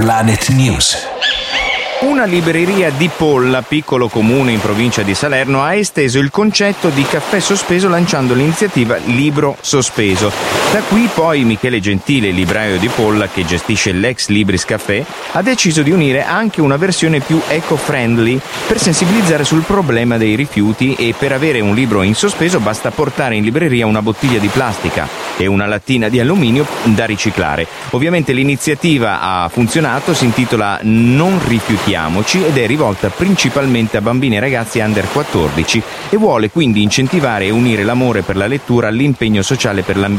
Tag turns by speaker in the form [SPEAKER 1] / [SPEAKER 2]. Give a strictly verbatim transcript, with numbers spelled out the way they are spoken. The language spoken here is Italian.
[SPEAKER 1] Planet News.
[SPEAKER 2] Una libreria di Polla, piccolo comune in provincia di Salerno, ha esteso il concetto di caffè sospeso lanciando l'iniziativa Libro Sospeso. Da qui poi Michele Gentile, libraio di Polla che gestisce l'ex Libris Café, ha deciso di unire anche una versione più eco-friendly per sensibilizzare sul problema dei rifiuti, e per avere un libro in sospeso basta portare in libreria una bottiglia di plastica e una lattina di alluminio da riciclare. Ovviamente l'iniziativa ha funzionato, si intitola Non rifiutiamoci ed è rivolta principalmente a bambini e ragazzi under quattordici e vuole quindi incentivare e unire l'amore per la lettura all'impegno sociale per l'ambiente